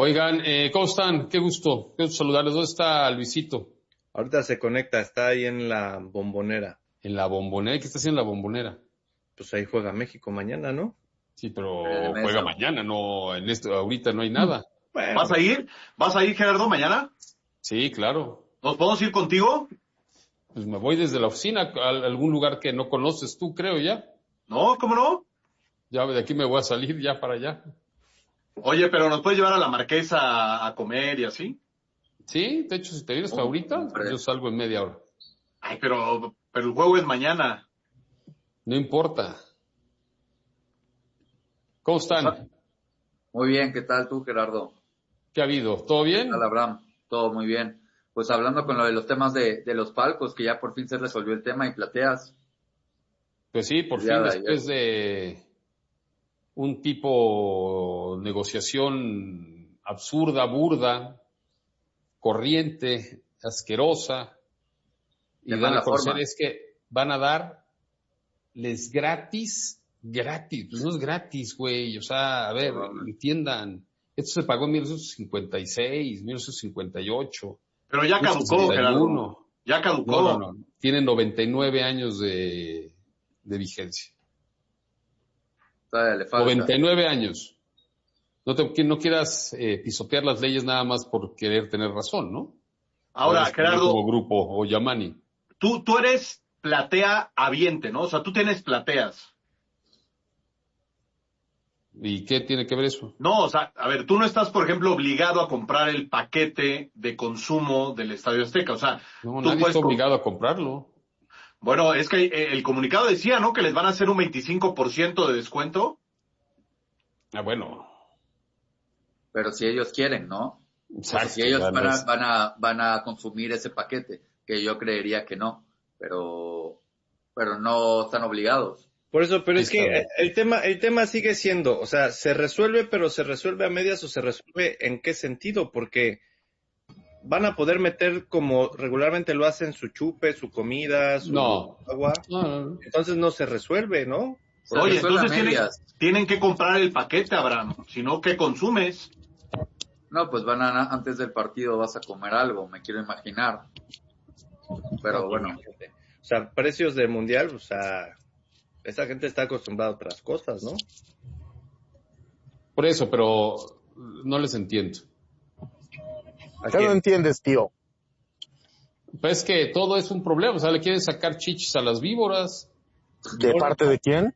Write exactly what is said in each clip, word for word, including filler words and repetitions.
Oigan, eh, ¿cómo están? Qué gusto, qué gusto saludarles. ¿Dónde está Luisito? Ahorita se conecta, está ahí en la Bombonera. En la Bombonera. ¿Qué está haciendo en la Bombonera? Pues ahí juega México mañana, ¿no? Sí, pero juega mañana, no, en esto, ahorita no hay nada. Bueno. ¿Vas a ir? ¿Vas a ir, Gerardo, mañana? Sí, claro. ¿Nos podemos ir contigo? Pues me voy desde la oficina a algún lugar que no conoces tú, creo, ya. No, ¿cómo no? Ya de aquí me voy a salir ya para allá. Oye, pero ¿nos puedes llevar a la Marquesa a comer y así? Sí, de hecho, si te vienes Oh, ahorita, hombre. yo salgo en media hora. Ay, pero, pero el juego es mañana. No importa. ¿Cómo están? Muy bien, ¿qué tal tú, Gerardo? ¿Qué ha habido? ¿Todo bien? ¿Qué tal, Abraham? Todo muy bien. Pues hablando con lo de los temas de, de los palcos, que ya por fin se resolvió el tema y plateas. Pues sí, por Ya fin, de después de un tipo negociación absurda, burda, corriente, asquerosa, y De dan a mala conocer forma. es que van a darles gratis, gratis, pues no es gratis, güey, o sea, a ver, No, no. entiendan, esto se pagó en mil novecientos cincuenta y seis, mil novecientos cincuenta y ocho, Pero ya caducó, sesenta y uno. Gerardo. Ya caducó. No, no, no, tienen noventa y nueve años de, de vigencia. Todavía le falta. noventa y nueve años. No, te, que no quieras eh, pisotear las leyes nada más por querer tener razón, ¿no? Ahora, Eres Gerardo, como grupo o Yamani. tú, tú eres platea habiente, ¿no? O sea, tú tienes plateas. ¿Y qué tiene que ver eso? No, o sea, a ver, tú no estás, por ejemplo, obligado a comprar el paquete de consumo del Estadio Azteca. O sea, No, tú nadie puedes... está obligado a comprarlo. Bueno, es que eh, el comunicado decía, ¿no? Que les van a hacer un veinticinco por ciento de descuento. Ah, bueno. Pero si ellos quieren, ¿no? O sea, Exacto, si ellos o sea, no van a, es- van a, van a consumir ese paquete, que yo creería que no, pero, pero no están obligados. Por eso, pero Ahí es que está. eh, el tema, el tema sigue siendo, o sea, se resuelve, pero se resuelve a medias o se resuelve en qué sentido, porque van a poder meter como regularmente lo hacen su chupe, su comida, su No. agua, No, no, no. entonces no se resuelve, ¿no? Se Oye, resuelve a entonces tienen, medias. tienen que comprar el paquete, Abraham. Si no, ¿qué consumes? No, pues van a, antes del partido vas a comer algo, me quiero imaginar. Pero No, bueno, imagínate. O sea, precios del mundial, o sea, esta gente está acostumbrada a otras cosas, ¿no? Por eso, pero no les entiendo. ¿A ¿Qué quién? no entiendes, tío? Pues es que todo es un problema, o sea, le quieren sacar chichis a las víboras. ¿De parte de quién?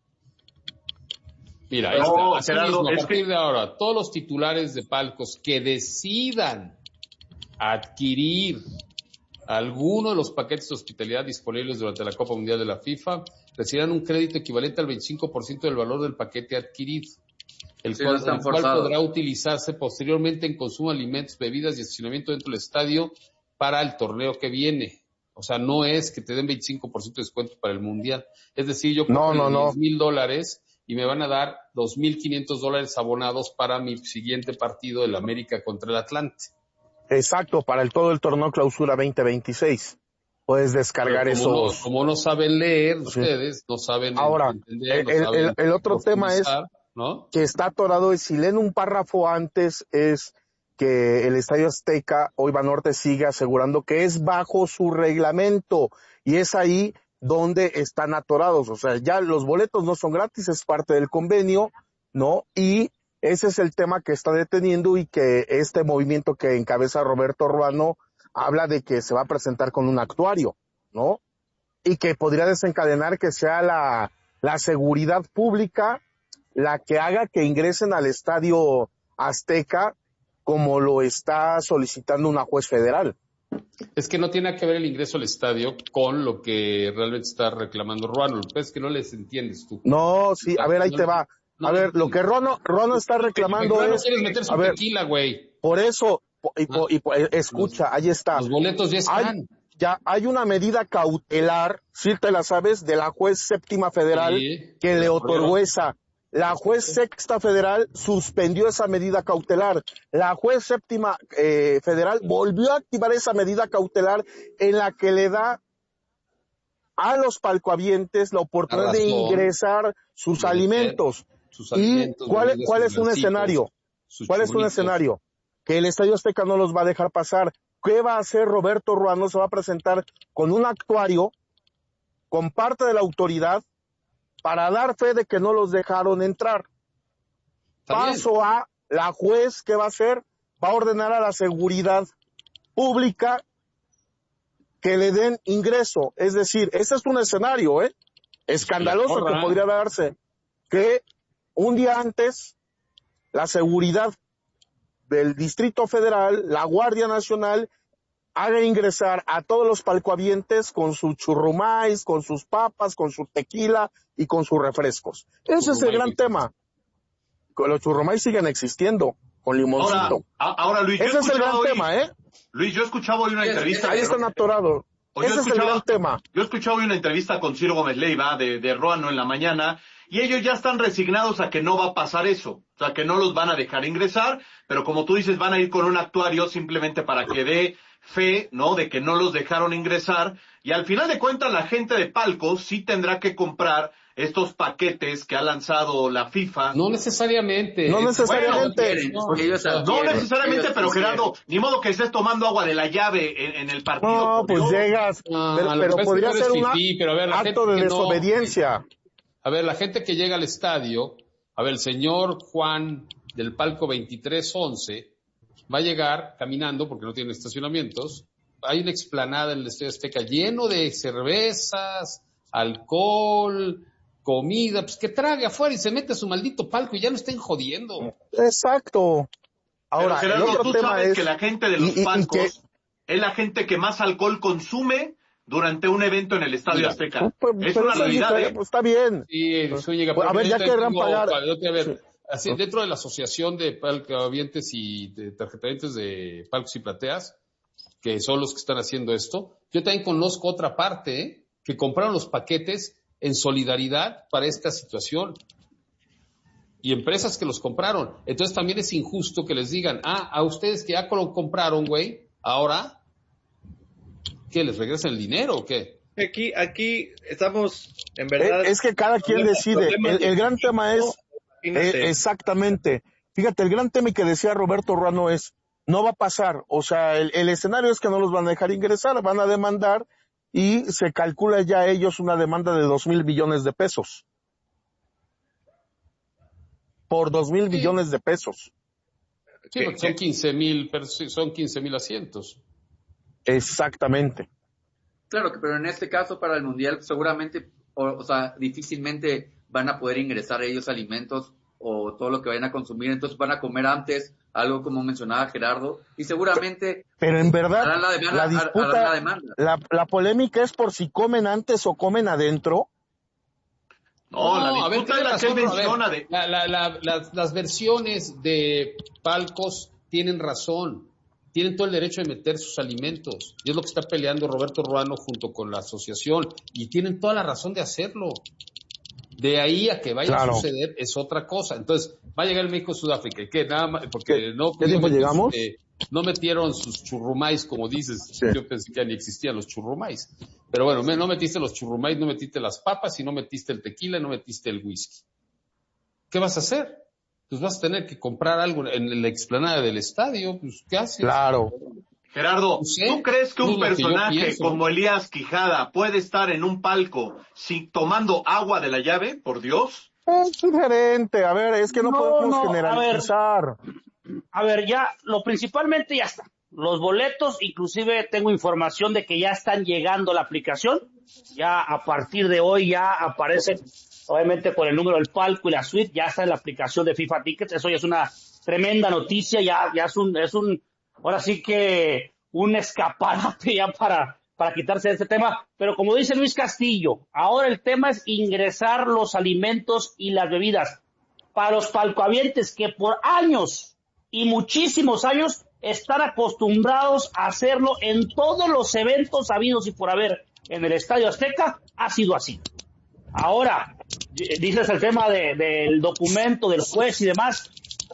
Mira, ahí No, está. Así Gerardo, mismo, a es partir que- de ahora, todos los titulares de palcos que decidan adquirir alguno de los paquetes de hospitalidad disponibles durante la Copa Mundial de la FIFA recibirán un crédito equivalente al veinticinco por ciento del valor del paquete adquirido, el, Sí, cual, no están el cual forzados. podrá utilizarse posteriormente en consumo de alimentos, bebidas y estacionamiento dentro del estadio para el torneo que viene. O sea, no es que te den veinticinco por ciento de descuento para el Mundial. Es decir, yo No, compro no, no. diez mil dólares y me van a dar dos mil quinientos dólares abonados para mi siguiente partido del América contra el Atlante. Exacto, para el todo el torneo clausura veinte veintiséis. Puedes descargar Pero como esos. No, como no saben leer ustedes, no saben Ahora, entender, no el, saben el, el otro tema es profundizar, ¿no? que está atorado, es si leen un párrafo antes, es que el Estadio Azteca, hoy Banorte sigue asegurando que es bajo su reglamento, y es ahí donde están atorados. O sea, ya los boletos no son gratis, es parte del convenio, ¿no? Y ese es el tema que está deteniendo, y que este movimiento que encabeza Roberto Ruano habla de que se va a presentar con un actuario, ¿no? Y que podría desencadenar que sea la, la seguridad pública la que haga que ingresen al Estadio Azteca, como lo está solicitando una juez federal. Es que no tiene que ver el ingreso al estadio con lo que realmente está reclamando Ruano. Es que no les entiendes tú. No, sí, a ver, ahí No, te va. no A le ver, lo entiendo. que Ruano, Ruano está reclamando Ruano es, quieres meter su a ver, tequila, güey. por eso, po- y, po- y po- escucha, ahí está. Los boletos ya Hay, están. ya hay una medida cautelar, si te la sabes, de la juez séptima federal Sí, que de le la otorgó Correa. esa. La juez sexta federal suspendió esa medida cautelar. La juez séptima eh, federal volvió a activar esa medida cautelar, en la que le da a los palcohabientes la oportunidad La de razón ingresar sus de meter alimentos. sus ¿Y alimentos, cuál, bebidas, cuál sus es un gancitos. escenario? sus ¿Cuál es un churritos. escenario? Que el Estadio Azteca no los va a dejar pasar. ¿Qué va a hacer Roberto Ruano? Se va a presentar con un actuario, con parte de la autoridad, para dar fe de que no los dejaron entrar. Paso a la juez, ¿qué va a hacer? Va a ordenar a la seguridad pública que le den ingreso. Es decir, ese es un escenario, ¿eh? escandaloso que podría darse, que un día antes la seguridad del Distrito Federal, la Guardia Nacional, haga ingresar a todos los palcohabientes con sus churrumais, con sus papas, con su tequila y con sus refrescos. Ese es el gran tema. Los churrumais siguen existiendo, con limoncito. Ahora, ahora Luis, ese yo es el gran hoy, tema, ¿eh? Luis, yo escuchaba hoy una entrevista. Ahí están atorados. Ese es el gran tema. Yo escuchaba hoy una entrevista con Ciro Gómez Leiva de, de Ruano en la mañana, y ellos ya están resignados a que no va a pasar eso. O sea, que no los van a dejar ingresar, pero como tú dices, van a ir con un actuario simplemente para que dé fe, ¿no? De que no los dejaron ingresar. Y al final de cuentas, la gente de palcos sí tendrá que comprar estos paquetes que ha lanzado la FIFA. No necesariamente. No necesariamente. Bueno, no, no necesariamente, pero Gerardo, ni modo que estés tomando agua de la llave en, en el partido. No, pues Dios. llegas, no, pero, pero podría ser un acto de desobediencia. No, a ver, la gente que llega al estadio, a ver, el señor Juan del palco veintitrés once va a llegar caminando porque no tiene estacionamientos. Hay una explanada en el Estadio Azteca lleno de cervezas, alcohol, comida, pues que trague afuera y se mete a su maldito palco y ya no estén jodiendo. Exacto. Ahora, pero Gerardo, el otro tú tema sabes es que la gente de los y, palcos y que, es la gente que más alcohol consume durante un evento en el Estadio Mira, Azteca. Pues, es una realidad, ¿eh? Pues está bien. Sí, pues, llega, pues, a ver, ya querrán pagar. A ver, sí. Así, dentro de la asociación de palcohabientes y de tarjetavientes de palcos y plateas, que son los que están haciendo esto, yo también conozco otra parte, ¿eh? que compraron los paquetes en solidaridad para esta situación. Y empresas que los compraron. Entonces también es injusto que les digan, ah, a ustedes que ya lo compraron, güey, ahora, ¿qué? ¿Les regresan el dinero o qué? Aquí, aquí estamos, en verdad... Es, es que cada quien problema, decide. Problema el, el gran tema es... Eh, exactamente. Fíjate, el gran tema que decía Roberto Ruano es, no va a pasar. O sea, el, el escenario es que no los van a dejar ingresar, van a demandar y se calcula ya a ellos una demanda de dos mil billones de pesos. Por dos mil sí. billones de pesos. Sí, porque son quince mil, son quince mil asientos. Exactamente. Claro, pero en este caso para el Mundial seguramente, o, o sea, difícilmente van a poder ingresar ellos alimentos o todo lo que vayan a consumir, entonces van a comer antes, algo como mencionaba Gerardo, y seguramente... Pero en verdad, harán la, demanda, la disputa, la, demanda. La, la polémica es por si comen antes o comen adentro. No, no, la disputa es la que menciona de... La, la, la, las, las versiones de palcos tienen razón, tienen todo el derecho de meter sus alimentos, y es lo que está peleando Roberto Ruano junto con la asociación, y tienen toda la razón de hacerlo. De ahí a que vaya claro. a suceder es otra cosa. Entonces, va a llegar el México-Sudáfrica, ¿qué? Nada más, porque ¿Qué, no, ¿qué tiempo no llegamos? Eh, no metieron sus churrumais, como dices. Sí. Yo pensé que ni existían los churrumais. Pero bueno, no metiste los churrumais, no metiste las papas, y no metiste el tequila, no metiste el whisky. ¿Qué vas a hacer? Pues vas a tener que comprar algo en la explanada del estadio. Pues, ¿qué haces? Claro. Gerardo, ¿sí? ¿tú crees que un personaje como Elías Quijada puede estar en un palco sin, tomando agua de la llave? Por Dios. Es diferente. A ver, es que no, no podemos no, generalizar. A ver, a ver, ya, lo principalmente ya está. Los boletos, inclusive tengo información de que ya están llegando a la aplicación. Ya a partir de hoy ya aparecen, obviamente con el número del palco y la suite, ya está en la aplicación de FIFA Tickets. Eso ya es una tremenda noticia, ya, ya es un, es un, ahora sí que un escaparate ya para, para quitarse de este tema. Pero como dice Luis Castillo, ahora el tema es ingresar los alimentos y las bebidas para los palcohabientes que por años y muchísimos años están acostumbrados a hacerlo en todos los eventos habidos y por haber en el Estadio Azteca. Ha sido así. Ahora, dices el tema de, del documento del juez y demás.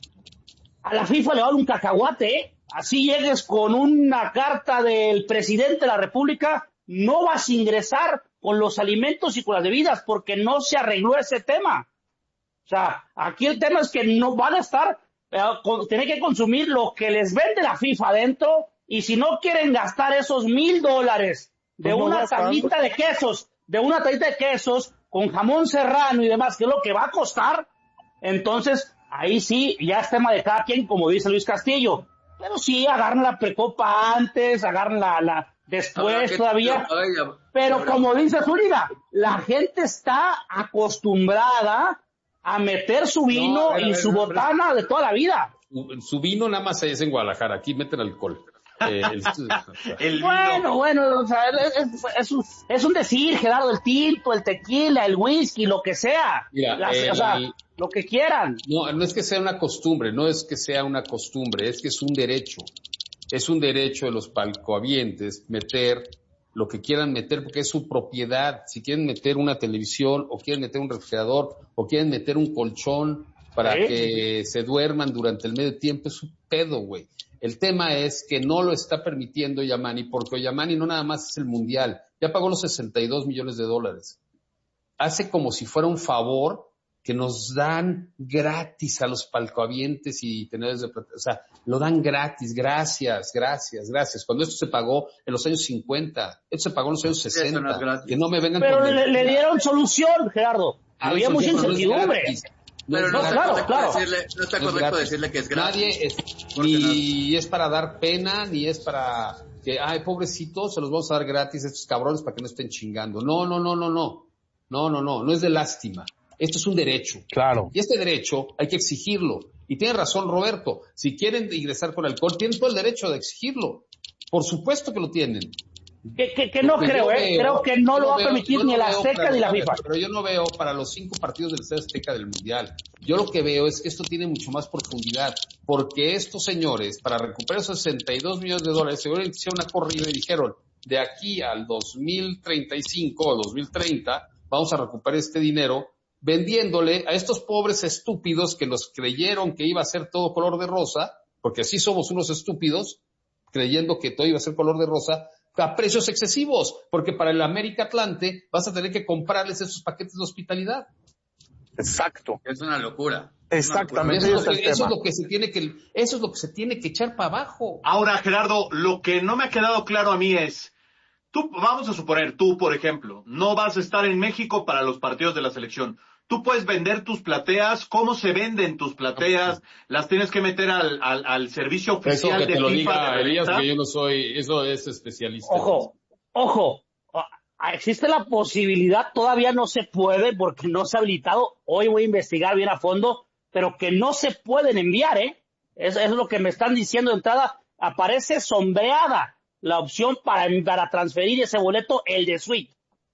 A la FIFA le vale un cacahuate, ¿eh? Así llegues con una carta del presidente de la República, no vas a ingresar con los alimentos y con las bebidas porque no se arregló ese tema. O sea, aquí el tema es que no van a estar eh, con, tienen que consumir lo que les vende la FIFA adentro, y si no quieren gastar esos mil dólares de Pues no una gastan. tablita de quesos, de una tablita de quesos con jamón serrano y demás, que es lo que va a costar, entonces ahí sí, ya es tema de cada quien, como dice Luis Castillo. Pero sí, agarran la precopa antes, agarran la, la después que- todavía. Ay, ya- Pero ahora- como dice Zúñiga, la gente está acostumbrada a meter su vino No, a ver, a y ver, su a ver. botana de toda la vida. Su, su vino nada más es en Guadalajara, aquí meten alcohol. Eh, el- El vino. Bueno, bueno, o sea, es, es- es un, es un decir, Gerardo, el tinto, el tequila, el whisky, lo que sea. Mira, Las- el- o sea, lo que quieran. No, no es que sea una costumbre, no es que sea una costumbre, es que es un derecho. Es un derecho de los palcohabientes meter lo que quieran meter porque es su propiedad. Si quieren meter una televisión o quieren meter un refrigerador o quieren meter un colchón para ¿Eh? que se duerman durante el medio tiempo, es un pedo, güey. El tema es que no lo está permitiendo Yamani porque Yamani no nada más es el mundial, ya pagó los sesenta y dos millones de dólares. Hace como si fuera un favor que nos dan gratis a los palcohabientes y tenedores de plata. O sea, lo dan gratis, gracias, gracias, gracias. Cuando esto se pagó en los años cincuenta, esto se pagó en los años Eso no es sesenta. gratis. Que no me vengan Pero con le, le mentiras. dieron solución, Gerardo. Había No, mucha no es incertidumbre. gratis. No Pero es no, no, está gratis. claro, correcto claro. decirle, no está No es correcto gratis. decirle que es gratis. Nadie es, Porque ni es para dar pena, ni es para que, ay, pobrecitos, se los vamos a dar gratis a estos cabrones para que no estén chingando. No, no, no, no, no. No, no, no, no es de lástima. Esto es un derecho. Claro. Y este derecho hay que exigirlo. Y tiene razón Roberto. Si quieren ingresar con alcohol, tienen todo el derecho de exigirlo. Por supuesto que lo tienen. Que, que, que no Porque creo, yo ¿eh? veo- creo que no yo lo va a veo- permitir yo ni no el veo Azteca para- ni la a ver, FIFA. Pero yo no veo para los cinco partidos del Estadio Azteca del Mundial. Yo lo que veo es que esto tiene mucho más profundidad, porque estos señores, para recuperar esos sesenta y dos millones de dólares, seguramente hicieron una corrida y dijeron, de aquí al dos mil treinta y cinco o dos mil treinta, vamos a recuperar este dinero vendiéndole a estos pobres estúpidos que nos creyeron que iba a ser todo color de rosa, porque así somos unos estúpidos, creyendo que todo iba a ser color de rosa, a precios excesivos, porque para el América Atlante vas a tener que comprarles esos paquetes de hospitalidad. Exacto. Es una locura. Exactamente. Eso es, ese lo es que, el eso es tema. lo que se tiene que, eso es lo que se tiene que echar para abajo. Ahora, Gerardo, lo que no me ha quedado claro a mí es, tú, vamos a suponer, tú, por ejemplo, no vas a estar en México para los partidos de la selección. Tú puedes vender tus plateas, ¿cómo se venden tus plateas? ¿Las tienes que meter al, al, al servicio Eso oficial que de te lo FIFA diga de Elías, reventa? que yo no soy, eso es especialista. Ojo, ojo. Ah, existe la posibilidad, todavía no se puede porque no se ha habilitado. Hoy voy a investigar bien a fondo, pero que no se pueden enviar, ¿eh? Eso es lo que me están diciendo de entrada. Aparece sombreada la opción para, para transferir ese boleto, el de suite.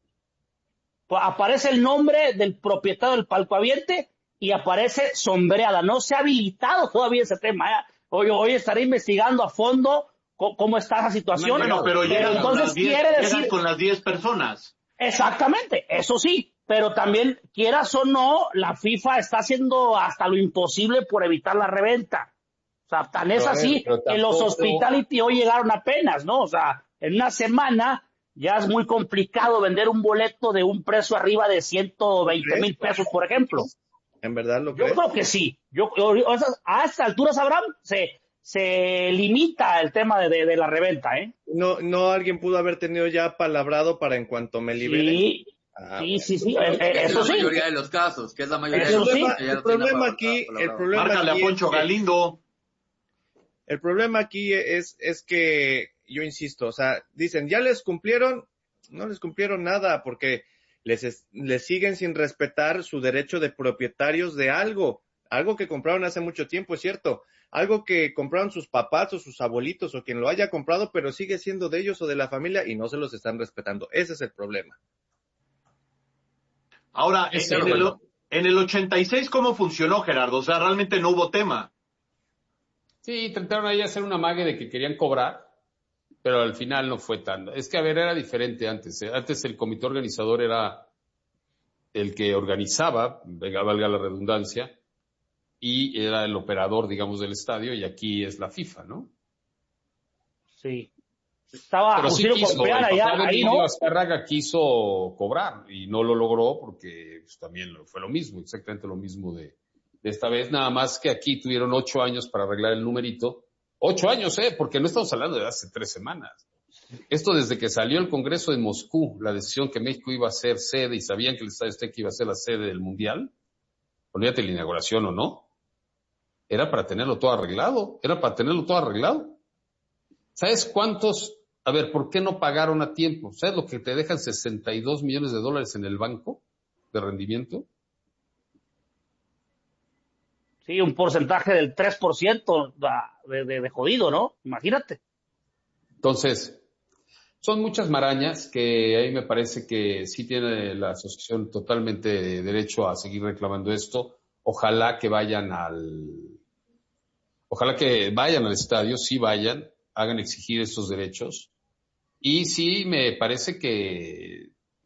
Aparece el nombre del propietario del palcohabiente y aparece sombreada. No se ha habilitado todavía ese tema, ¿eh? Hoy, hoy estaré investigando a fondo cómo, cómo está esa situación. Bueno, pero, pero llegas, con entonces las diez, quiere llegas decir... con las diez personas. Exactamente, eso sí, pero también, quieras o no, la FIFA está haciendo hasta lo imposible por evitar la reventa. O sea, tan es Pero a ver, así pero que los tampoco- hospitality hoy llegaron apenas, ¿no? O sea, en una semana ya es muy complicado vender un boleto de un precio arriba de ciento veinte mil pesos, por ejemplo. ¿En verdad lo Yo crees? creo que sí. Yo, yo- o sea, a estas alturas, Abraham, se, se limita el tema de, de, de la reventa, ¿eh? No, no alguien pudo haber tenido ya palabrado para en cuanto me libere. Sí, Ah, sí, bueno. sí, sí, eh, eh, Que es eso la sí. mayoría de los casos, que es la mayoría Eso de los sí. casos. que ya El lo tiene problema para- aquí, para- el para- problema Márcale a aquí Poncho es que- Galindo. El problema aquí es, es que, yo insisto, o sea, dicen, ¿ya les cumplieron? No les cumplieron nada, porque les, es- les siguen sin respetar su derecho de propietarios de algo, algo que compraron hace mucho tiempo, es cierto, algo que compraron sus papás o sus abuelitos o quien lo haya comprado, pero sigue siendo de ellos o de la familia y no se los están respetando. Ese es el problema. Ahora, en, Ese en era el, bueno. en el ochenta y seis, ¿cómo funcionó, Gerardo? O sea, realmente no hubo tema. Sí, trataron ahí de hacer una mague de que querían cobrar, pero al final no fue tan. Es que, a ver, era diferente antes. ¿eh? Antes el comité organizador era el que organizaba, venga, valga la redundancia, y era el operador, digamos, del estadio, y aquí es la FIFA, ¿no? Sí. Estaba Pero sí Auxilio quiso, el Copiana papá allá, de ahí, Emilio ¿no? Azcárraga quiso cobrar y no lo logró porque pues, también lo- fue lo mismo, exactamente lo mismo de, esta vez, nada más que aquí tuvieron ocho años para arreglar el numerito. Ocho años, ¿eh? Porque no estamos hablando de hace tres semanas. Esto desde que salió el Congreso de Moscú, la decisión que México iba a ser sede y sabían que el Estadio Azteca iba a ser la sede del Mundial, olvídate la inauguración o no, era para tenerlo todo arreglado, era para tenerlo todo arreglado. ¿Sabes cuántos? A ver, ¿por qué no pagaron a tiempo? ¿Sabes lo que te dejan sesenta y dos millones de dólares en el banco de rendimiento? Sí, un porcentaje del tres por ciento de, de, de jodido, ¿no? Imagínate. Entonces, son muchas marañas que ahí me parece que sí tiene la asociación totalmente derecho a seguir reclamando esto. Ojalá que vayan al, ojalá que vayan al estadio, sí vayan, hagan exigir estos derechos. Y sí me parece que,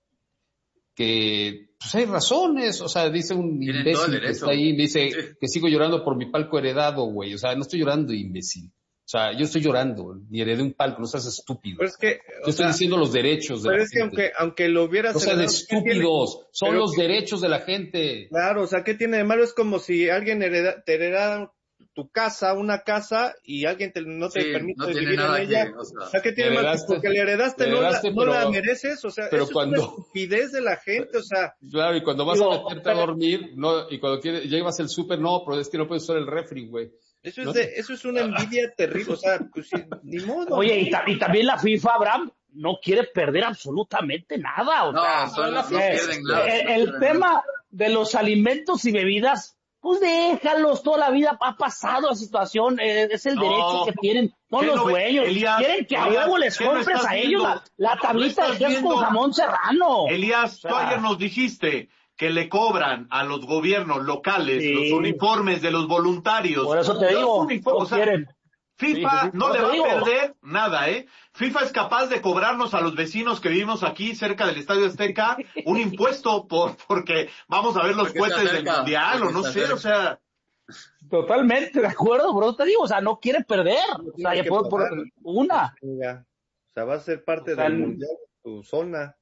que pues hay razones, o sea, dice un Tienen todo el imbécil que derecho. está ahí, me dice Sí. que sigo llorando por mi palco heredado, güey. O sea, no estoy llorando, imbécil. O sea, yo estoy llorando, ni heredé un palco, no seas estúpido. Pero es que, Yo o estoy sea, diciendo los derechos de pero la es que gente. aunque, aunque lo hubieras No sean heredado, ¿qué tiene? estúpidos, son Pero los que- derechos de la gente. Claro, o sea, ¿qué tiene de malo? Es como si alguien hereda, te heredara tu casa, una casa, y alguien te, no te Sí, permite no tiene vivir nada en ella. que, o sea, O sea, ¿qué tiene Le malo? heredaste- Porque le heredaste, le no, heredaste, la, no la pero- mereces. O sea, pero eso cuando- es una estupidez de la gente. O sea, Claro, y cuando vas Digo, a meterte a dormir, no, y cuando quieres, llevas el súper, no, pero es que no puedes usar el refri, güey. eso ¿No? es, de, eso es una envidia terrible. O sea, pues, sí, ni modo. Oye, y, ta- y también la FIFA, Abraham, no quiere perder absolutamente nada. O no, sea, son, no eh, pierden nada. el, no el pierden tema nada. de los alimentos y bebidas, pues déjalos, toda la vida ha pasado la situación, eh, es el No. derecho que tienen, son ¿Qué los no ve- dueños, Elías, quieren que a Elías, huevo les ¿qué no compres estás a ellos viendo? la, la ¿No tablita de estás queso viendo? con jamón serrano. Elías, O sea, tú ayer nos dijiste que le cobran a los gobiernos locales Sí. los uniformes de los voluntarios. por eso te Los digo, uniformes, no o sea, quieren. FIFA Sí, sí, sí, no por le eso va digo. a perder nada, ¿eh? FIFA es capaz de cobrarnos a los vecinos que vivimos aquí cerca del Estadio Azteca un impuesto por porque vamos a ver los Porque está cohetes del cerca, Mundial o porque no está sé, cerca. o sea, Totalmente de acuerdo, bro, te digo, o sea, no quiere perder, o sea, tienes ya que por, por pagar. una. Venga. O sea, va a ser parte O sea, del el- mundial de tu zona.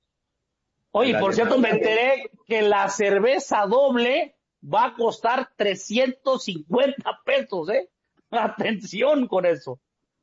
Oye, La por cierto, me Alemania. enteré que la cerveza doble va a costar trescientos cincuenta pesos, ¿eh? Atención con eso.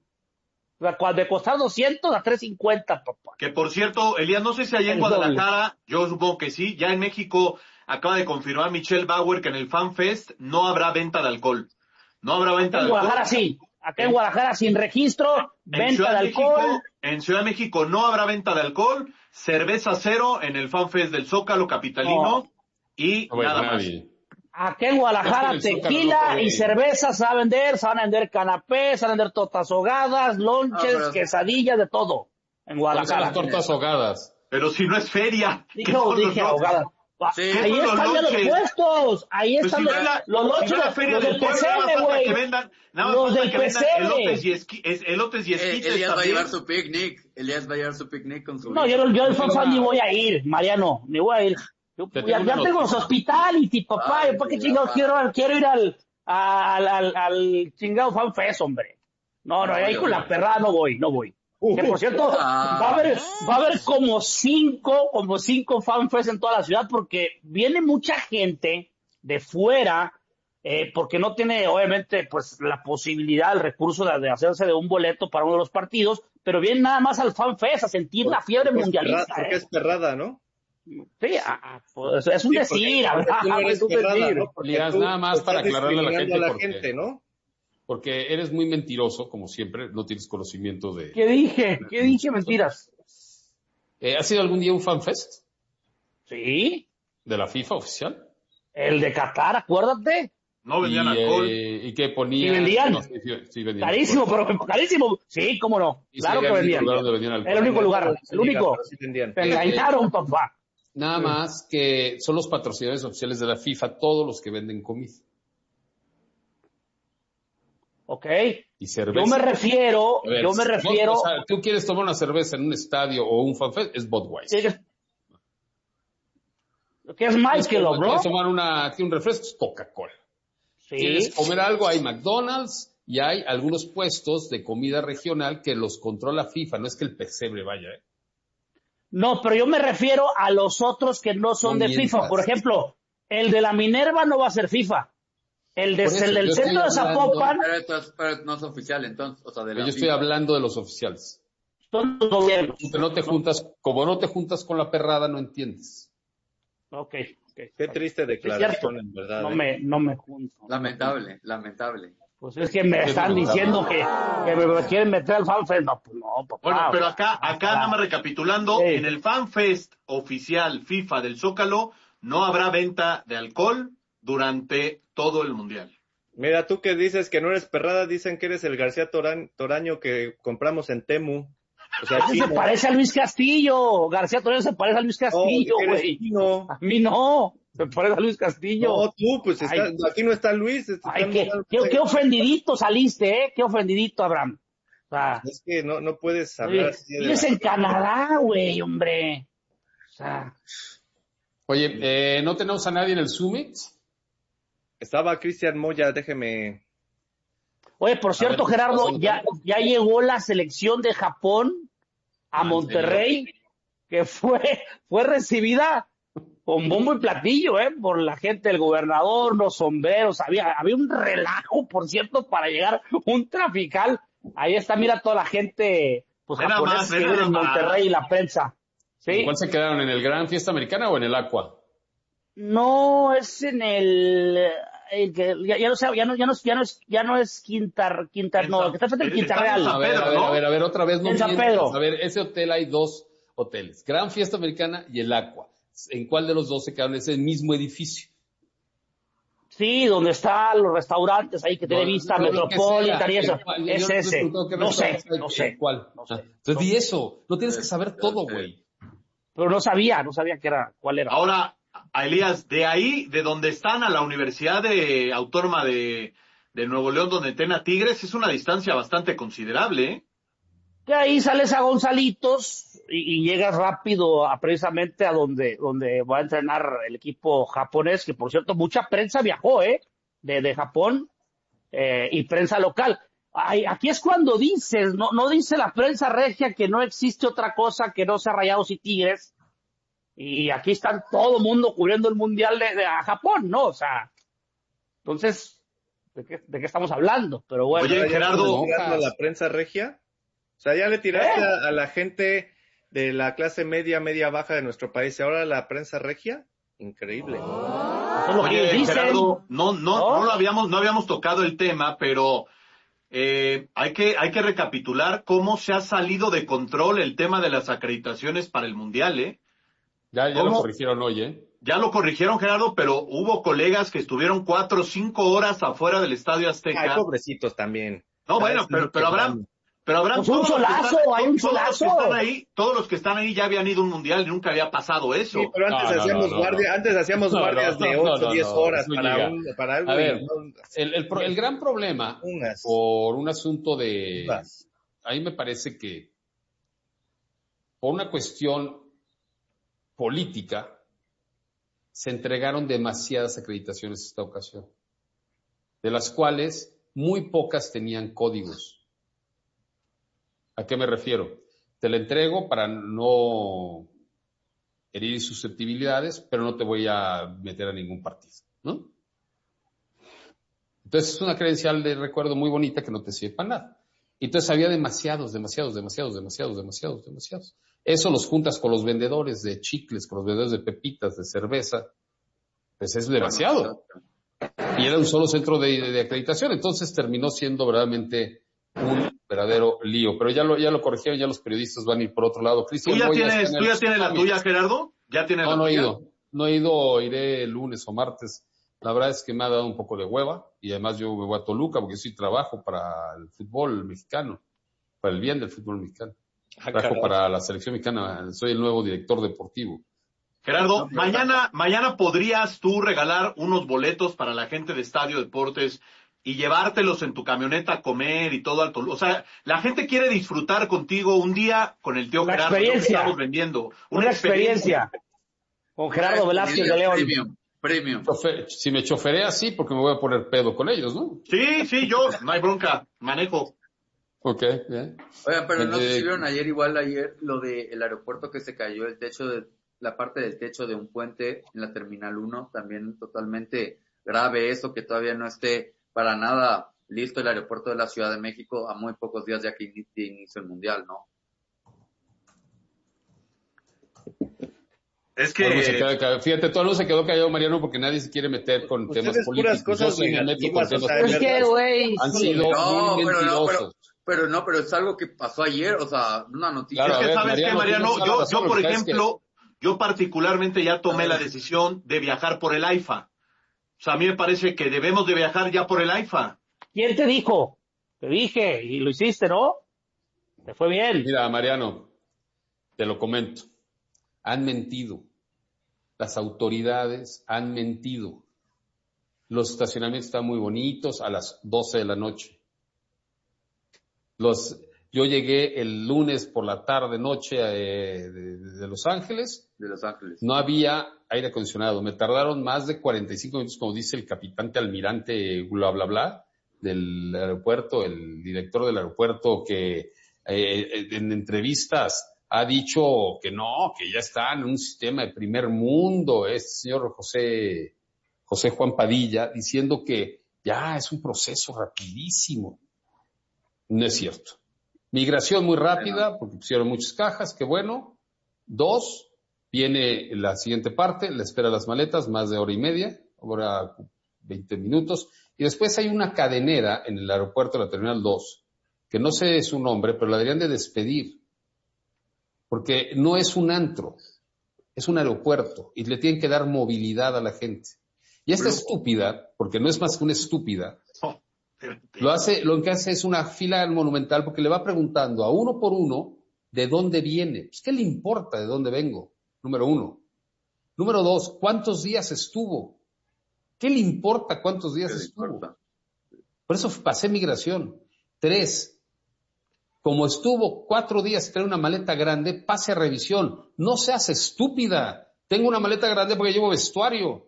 O sea, cuando de costar doscientos a trescientos cincuenta, papá. que por cierto, Elías, no sé si allá en El doble. Guadalajara, yo supongo que sí, ya en México acaba de confirmar Michelle Bauer que en el Fan Fest no habrá venta de alcohol. No habrá venta Acá en de alcohol. Guadalajara sí. Acá en Guadalajara sin registro, En venta Ciudad de de México, alcohol. en Ciudad de México no habrá venta de alcohol, cerveza cero en el Fan Fest del Zócalo capitalino No. y No va a ir nada más. nadie. Acá en Guadalajara Es que en el Zócalo no tequila puede. y cerveza se va a vender, se van a vender canapés, se van a vender tortas ahogadas, lonches, Ah, pero- quesadillas, de todo. En ¿Cuáles son las Guadalajara. tortas ahogadas? Pero si no es feria. ¿qué Dije, son los dije lonches? ahogadas. Sí. Ahí ¿Qué son los están ya los lonches? puestos. Ahí Pues están si los, no es la, los si lonches, no es la feria los del del pueblo, nada más P C M, falta que güey. vendan, nada más Los falta del que vendan P C M. elotes y, esqui, es- elotes y Eh, esquites Elías va a también. llevar su picnic. Elías va a llevar su picnic con su No, hijo. yo, no- yo al Yo tengo FanFan ni una- voy a ir, Mariano, ni voy a ir. Yo, Te ya tengo ya una tengo los noticia. hospitality, papá. Ay, ¿Para qué ya, chingados pa. quiero, quiero ir al, al, al, al chingado FanFest, hombre? No, no, No, ahí yo con no. la perrada no voy, no voy. Que por cierto, Ah. va a haber, va a haber como cinco, como cinco FanFest en toda la ciudad porque viene mucha gente de fuera, eh, porque no tiene, obviamente, pues la posibilidad, el recurso de, de hacerse de un boleto para uno de los partidos, pero vienen nada más al FanFest a sentir la fiebre Porque es mundialista. perra- Porque ¿eh? es perrada, ¿no? Sí, ah, ah, pues, es un Sí, porque- decir, porque ¿verdad? tú no eres Es un perrada, decir. ¿no? Porque Elías, tú nada más estás para aclararle a la discriminando gente porque- gente, ¿no? Porque eres muy mentiroso, como siempre, no tienes conocimiento de... ¿Qué dije? ¿Qué dije? Mentiras. Eh, ¿Has ido algún día a un FanFest Sí, de la FIFA oficial? el de Qatar, acuérdate. No vendían y, alcohol. eh, ¿Y qué ponían? ¿Y vendían? No, sí, sí, sí vendían Carísimo, alcohol. pero carísimo. Sí, cómo no. Y Claro sí, que era el vendían. único lugar donde vendían alcohol. Era el único lugar, el único. Pero sí vendían. Te engañaron, papá. Nada más que son los patrocinadores oficiales de la FIFA, todos los que venden comida Ok. y cerveza. Yo me refiero, A ver, yo me si- refiero. O sea, tú quieres tomar una cerveza en un estadio o un FanFest, es Budweiser. Sí, que- ¿Qué es Michael, bro? Quieres tomar una, un refresco, es Coca-Cola. Sí. Quieres comer algo, hay McDonald's y hay algunos puestos de comida regional que los controla FIFA, no es que el pesebre vaya, ¿eh? No, pero yo me refiero a los otros que no son No de mientas. FIFA. Por ejemplo, el de la Minerva no va a ser FIFA. El, de, eso, el del centro de Zapopan. Pero esto es, pero no es oficial, entonces. O sea, de la yo estoy hablando de los oficiales. Son los gobiernos. Que no te juntas, como no te juntas con la perrada, no entiendes. Ok, ok. Qué triste declaración, en verdad. No ¿eh? me, no me junto. Lamentable, lamentable. Pues es que me están diciendo que, que me quieren meter al FanFest. No, pues no, papá. Bueno, pero acá, acá nada más recapitulando, Sí. en el FanFest oficial FIFA del Zócalo no habrá venta de alcohol durante todo el Mundial. Mira, tú que dices que no eres perrada, dicen que eres el García Torán, Toraño que compramos en Temu. O sea, Ese se chino. parece a Luis Castillo. García Torres se parece a Luis Castillo, No, eres güey. chino. A mí no. Se parece a Luis Castillo. No, tú, pues está, Ay. aquí no está Luis. Está Ay, qué, qué, qué ofendidito saliste, ¿eh? Qué ofendidito, Abraham. O sea, Es que no, no puedes hablar así de vives la- en Canadá, güey, hombre. O sea, Oye, eh, ¿no tenemos a nadie en el Summit? Estaba Cristian Moya, déjeme. oye, por cierto, ver, Gerardo, pásalo. ya, ya llegó la selección de Japón a Ah, ¿en Monterrey, que fue, fue recibida con bombo y platillo, ¿eh? Por la gente, el gobernador, los sombreros, había, había un relajo, por cierto, para llegar un trafical. Ahí está, mira toda la gente, pues, Ve nada japonesa más, ve que vive nada en más. Monterrey y la prensa. ¿En ¿Sí? cuál se quedaron? ¿En el Gran Fiesta Americana o en el Aqua? No, es en el, el que, ya, ya no sé, ya no, ya no, ya no es, ya no es Quinta, Quinta, En no, San- el que está frente al está Quinta en Real. San A ver, Pedro, a ver, ¿no? a ver, a ver, otra vez no En San mientas. Pedro. A ver, ese hotel hay dos hoteles, Gran Fiesta Americana y el Aqua. ¿En cuál de los dos se quedaron? Es el mismo edificio. Sí, donde están los restaurantes ahí que tiene No, vista no, lo que Metropolitan sea, y eso. el cual- yo Es no te ese. pregunto qué No sé, restaurante hay, no el sé. cuál. No sé. Ah, Entonces di eso, no tienes que saber todo, güey. Pero no sabía, no sabía qué era, cuál era. Ahora, a Elías, de ahí, de donde están a la Universidad de Autónoma de, de Nuevo León, donde entrena Tigres, es una distancia bastante considerable, ¿eh? De ahí sales a Gonzalitos y, y llegas rápido a precisamente a donde, donde va a entrenar el equipo japonés, que por cierto, mucha prensa viajó, ¿eh? De, de Japón, eh, y prensa local. Ay, aquí es cuando dices, no, no dice la prensa regia que no existe otra cosa que no sea Rayados y Tigres. Y aquí están todo el mundo cubriendo el Mundial de, de a Japón, ¿no? O sea, entonces, ¿de qué, de qué estamos hablando? Pero bueno. Oye, ¿Ya Gerardo, le tiraste a la prensa regia? O sea, ya le tiraste ¿Eh? a, a la gente de la clase media, media baja de nuestro país. ¿Y ahora la prensa regia? Increíble. Eso es lo que ellos Oye, dicen. Gerardo, no, no, ¿No? no lo habíamos, no habíamos tocado el tema, pero eh, hay que, hay que recapitular cómo se ha salido de control el tema de las acreditaciones para el Mundial, ¿eh? Ya, ya lo ¿Cómo? corrigieron hoy, ¿eh? Ya lo corrigieron, Gerardo, pero hubo colegas que estuvieron cuatro o cinco horas afuera del Estadio Azteca. Ay, pobrecitos también. No, bueno, pero, pero habrán, pero habrán Pues un todos los que solazo, están- hay un todos los que solazo. están ahí, todos los que están ahí ya habían ido a un mundial y nunca había pasado eso. Sí, pero antes No, no, hacíamos no, no, guardia, no. antes hacíamos No, guardias no, de no, ocho o no, diez no, horas eso para, llega. un, para algo. A y ver, no- El, el, pro- el gran problema, Unas. por un asunto de... Unas. A mí me parece que, por una cuestión política, se entregaron demasiadas acreditaciones esta ocasión, de las cuales muy pocas tenían códigos. ¿A qué me refiero? Te la entrego para no herir susceptibilidades, pero no te voy a meter a ningún partido, ¿no? Entonces es una credencial de recuerdo muy bonita que no te sirve para nada. Entonces había demasiados, demasiados, demasiados, demasiados, demasiados, demasiados. Eso los juntas con los vendedores de chicles, con los vendedores de pepitas, de cerveza, pues es demasiado. Y era un solo centro de, de, de acreditación, entonces terminó siendo verdaderamente un verdadero lío. Pero ya lo, ya lo corrigieron, ya los periodistas van a ir por otro lado. ¿Tú Cristian ya Moya tienes, está en tú el ya tienes la Summit. tuya, Gerardo? ¿Ya tienes No, la no he tuya? ido. No he ido, iré el lunes o martes. La verdad es que me ha dado un poco de hueva y además yo me voy a Toluca porque sí trabajo para el fútbol mexicano, para el bien del fútbol mexicano. Ah, Trabajo caray. para la selección mexicana, soy el nuevo director deportivo. Gerardo, No, pero- mañana, mañana podrías tú regalar unos boletos para la gente de Estadio Deportes y llevártelos en tu camioneta a comer y todo al Toluca. O sea, la gente quiere disfrutar contigo un día con el tío Una Gerardo, lo que experiencia. estamos vendiendo. Una experiencia. Con Gerardo Velázquez de León. Premium, premium. Chofer- si me choferé así, porque me voy a poner pedo con ellos, ¿no? Sí, sí, yo, no hay bronca, manejo. Ok, bien. Oigan, pero no sé Eh, si vieron ayer, igual ayer, lo del aeropuerto que se cayó, el techo de, la parte del techo de un puente en la Terminal uno, también totalmente grave eso, que todavía no esté para nada listo el aeropuerto de la Ciudad de México a muy pocos días ya que inició el Mundial, ¿no? Es que... Todo se queda, fíjate, todo el mundo se quedó callado, Mariano, porque nadie se quiere meter con temas políticos. Cosas Yo sí me meto con temas o sea, ¿Qué, güey? Han sido no, muy pero no, pero, mentirosos. pero no, pero es algo que pasó ayer, o sea, una noticia. Claro, es que, ver, ¿sabes Mariano, qué, Mariano? tienes toda la Yo, razón, yo, por lo que ejemplo, yo particularmente ya tomé la decisión de viajar por el AIFA. O sea, a mí me parece que debemos de viajar ya por el AIFA. ¿Quién te dijo? Te dije, y lo hiciste, ¿no? Te fue bien. Mira, Mariano, te lo comento. Han mentido. Las autoridades han mentido. Los estacionamientos están muy bonitos a las doce de la noche. Los, yo llegué el lunes por la tarde, noche eh, de, de Los Ángeles. De Los Ángeles. No había aire acondicionado. Me tardaron más de cuarenta y cinco minutos, como dice el capitán almirante, bla, bla, bla, del aeropuerto, el director del aeropuerto, que eh, en entrevistas ha dicho que no, que ya está en un sistema de primer mundo, este señor José, José Juan Padilla, diciendo que ya es un proceso rapidísimo. No es cierto. Migración muy rápida, porque pusieron muchas cajas, qué bueno. Dos, viene la siguiente parte, la espera de las maletas, más de hora y media, hora veinte minutos. Y después hay una cadenera en el aeropuerto de la Terminal dos, que no sé su nombre, pero la deberían de despedir. Porque no es un antro, es un aeropuerto y le tienen que dar movilidad a la gente. Y esta estúpida, porque no es más que una estúpida, lo hace, lo que hace es una fila monumental porque le va preguntando a uno por uno de dónde viene. Pues, ¿qué le importa de dónde vengo? Número uno. Número dos, ¿cuántos días estuvo? ¿Qué le importa cuántos días estuvo? Por eso pasé migración. Tres, como estuvo cuatro días y trae una maleta grande, pase a revisión. No seas estúpida. Tengo una maleta grande porque llevo vestuario.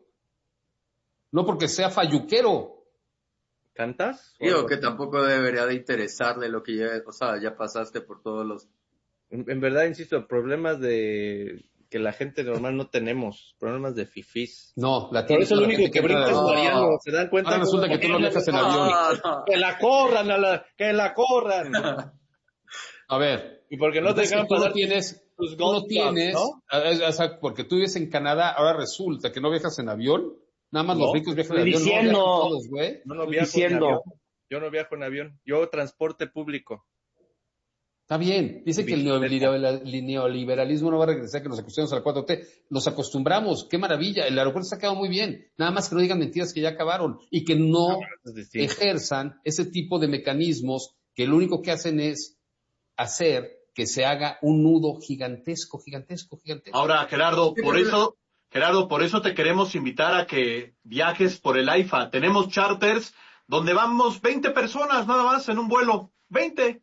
No porque sea falluquero. ¿Cantas? Digo que tampoco debería de interesarle lo que ya, o sea, ya pasaste por todos los... En, en verdad, insisto, problemas de que la gente normal no tenemos, problemas de fifís. No, la Por tienes eso la lo único gente que brinca es entra- Mariano, ¿se dan cuenta? Ahora resulta que tú no viajas en avión. no. Que la corran, a la, que la corran. A ver, Y porque no te es que dejan tú no pasar tienes, tus tú no gold tienes, ¿no? o sea, porque tú vives en Canadá, ahora resulta que no viajas en avión. Nada más No, los ricos viajan en estoy avión. diciendo. No viajan todos, güey. Yo no Estoy viajo diciendo. en avión. Yo no viajo en avión. Yo transporte público. Está bien. Dice que el neoliberal- el neoliberalismo no va a regresar, que nos acostumbramos a la cuatro T. Nos acostumbramos. Qué maravilla. El aeropuerto se ha quedado muy bien. Nada más que no digan mentiras que ya acabaron y que no Es distinto. ejerzan ese tipo de mecanismos que lo único que hacen es hacer que se haga un nudo gigantesco, gigantesco, gigantesco. Ahora, Gerardo, por eso, Gerardo, por eso te queremos invitar a que viajes por el AIFA. Tenemos charters donde vamos veinte personas nada más en un vuelo. veinte.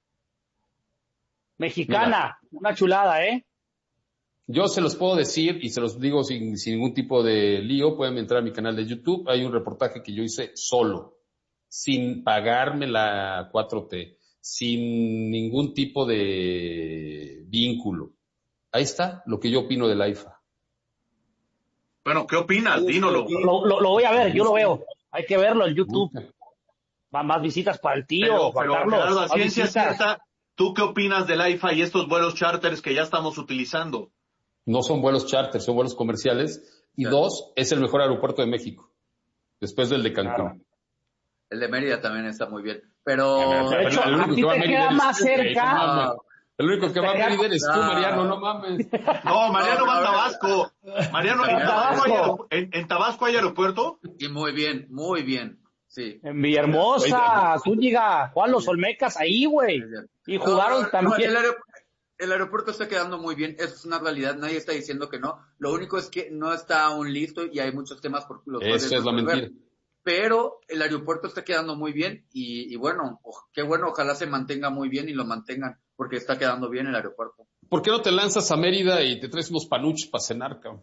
Mexicana, una chulada, ¿eh? Yo se los puedo decir y se los digo sin, sin ningún tipo de lío. Pueden entrar a mi canal de YouTube. Hay un reportaje que yo hice solo, sin pagarme la cuatro T, sin ningún tipo de vínculo. Ahí está lo que yo opino del AIFA. Bueno, ¿qué opinas? Dínolo. Lo, lo, lo voy a ver, yo lo veo. Hay que verlo en YouTube. Va más visitas para el tío, Pero, Juan pero Carlos. Gerardo, a más ciencia visitas. cierta, ¿tú qué opinas del AIFA y estos vuelos charters que ya estamos utilizando? No son vuelos charter, son vuelos comerciales. Y Claro. dos, es el mejor aeropuerto de México, después del de Cancún. Claro. El de Mérida también está muy bien. Pero... De hecho, El único a ti que va a te Mérida queda eres más tú, güey, cerca. no mames. El único que va a Mérida eres tú, Ah. Mariano, no mames. No, Mariano No, va a no, Tabasco. Mariano, ¿en No, Tabasco, hay, no. aeropu- en, en Tabasco hay aeropuerto? Y muy bien, muy bien. Sí. En Villahermosa, Zúñiga, Juan Los Olmecas, ahí, güey. Y No, jugaron no, no, también. el, aeropu- el aeropuerto está quedando muy bien, eso es una realidad, nadie está diciendo que no. Lo único es que no está aún listo y hay muchos temas por los cuales Esa es la resolver. mentira. Pero el aeropuerto está quedando muy bien y, y bueno, o- qué bueno, ojalá se mantenga muy bien y lo mantengan, porque está quedando bien el aeropuerto. ¿Por qué no te lanzas a Mérida y te traes unos panuchos para cenar, cabrón?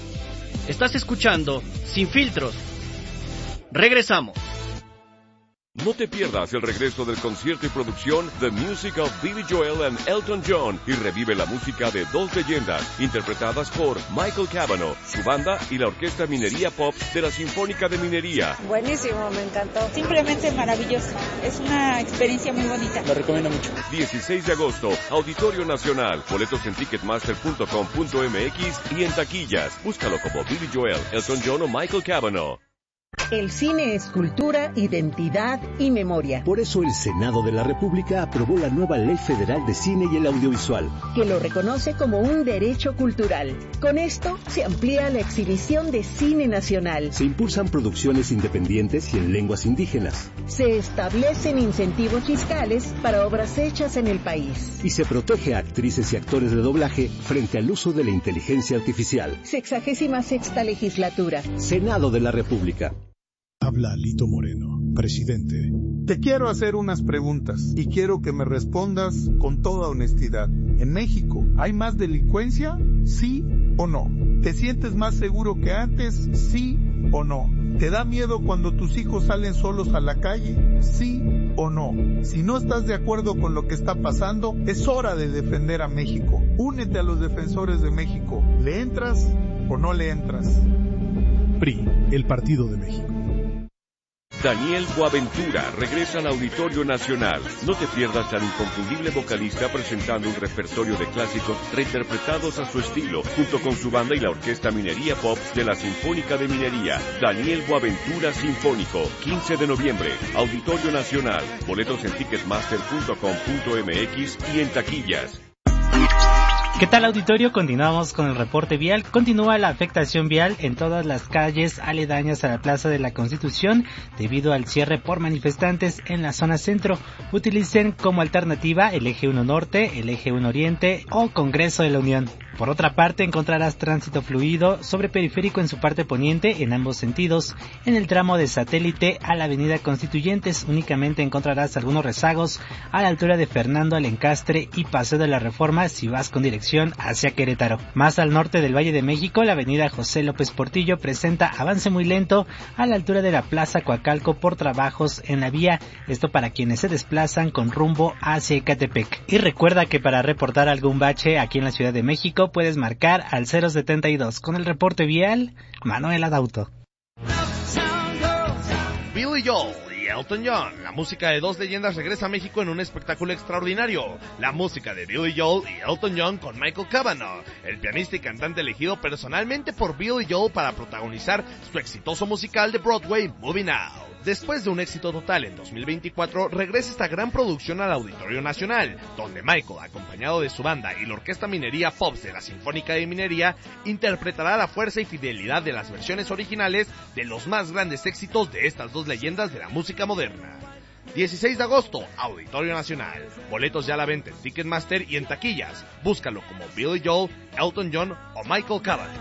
Estás escuchando Sin Filtros. Regresamos. No te pierdas el regreso del concierto y producción The Music of Billy Joel and Elton John y revive la música de dos leyendas interpretadas por Michael Cavanaugh, su banda y la Orquesta Minería Pop de la Sinfónica de Minería. Buenísimo, me encantó. Simplemente maravilloso. Es una experiencia muy bonita. Lo recomiendo mucho. dieciséis de agosto, Auditorio Nacional. Boletos en ticketmaster punto com punto m x y en taquillas. Búscalo como Billy Joel, Elton John o Michael Cavanaugh. El cine es cultura, identidad y memoria. Por eso el Senado de la República aprobó la nueva Ley Federal de Cine y el Audiovisual, que lo reconoce como un derecho cultural. Con esto se amplía la exhibición de cine nacional. Se impulsan producciones independientes y en lenguas indígenas. Se establecen incentivos fiscales para obras hechas en el país. Y se protege a actrices y actores de doblaje frente al uso de la inteligencia artificial. Sexagésima sexta legislatura. Senado de la República. Habla Lito Moreno, presidente. Te quiero hacer unas preguntas y quiero que me respondas con toda honestidad. ¿En México hay más delincuencia? ¿Sí o no? ¿Te sientes más seguro que antes? ¿Sí o no? ¿Te da miedo cuando tus hijos salen solos a la calle? ¿Sí o no? Si no estás de acuerdo con lo que está pasando, es hora de defender a México. Únete a los defensores de México. ¿Le entras o no le entras? P R I, el Partido de México. Daniel Boaventura regresa al Auditorio Nacional. No te pierdas al inconfundible vocalista presentando un repertorio de clásicos reinterpretados a su estilo, junto con su banda y la Orquesta Minería Pop de la Sinfónica de Minería. Daniel Boaventura Sinfónico, quince de noviembre, Auditorio Nacional. Boletos en ticketmaster punto com punto m x y en taquillas. ¿Qué tal, auditorio? Continuamos con el reporte vial. Continúa la afectación vial en todas las calles aledañas a la Plaza de la Constitución debido al cierre por manifestantes en la zona centro. Utilicen como alternativa el eje uno Norte, el eje uno Oriente o Congreso de la Unión. Por otra parte, encontrarás tránsito fluido sobre Periférico en su parte poniente en ambos sentidos. En el tramo de Satélite a la Avenida Constituyentes únicamente encontrarás algunos rezagos a la altura de Fernando Alencastre y Paseo de la Reforma si vas con dirección hacia Querétaro. Más al norte del Valle de México, la Avenida José López Portillo presenta avance muy lento a la altura de la Plaza Coacalco por trabajos en la vía, esto para quienes se desplazan con rumbo hacia Ecatepec. Y recuerda que para reportar algún bache aquí en la Ciudad de México puedes marcar al cero setenta y dos. Con el reporte vial, Manuel Adauto. Billy Joel y Elton John, la música de dos leyendas regresa a México en un espectáculo extraordinario. La música de Billy Joel y Elton John con Michael Cavanaugh, el pianista y cantante elegido personalmente por Billy Joel para protagonizar su exitoso musical de Broadway, Moving Out. Después de un éxito total en dos mil veinticuatro, regresa esta gran producción al Auditorio Nacional, donde Michael, acompañado de su banda y la Orquesta Minería Pop de la Sinfónica de Minería, interpretará la fuerza y fidelidad de las versiones originales de los más grandes éxitos de estas dos leyendas de la música moderna. dieciséis de agosto, Auditorio Nacional. Boletos ya a la venta en Ticketmaster y en taquillas. Búscalo como Billy Joel, Elton John o Michael Cavanaugh.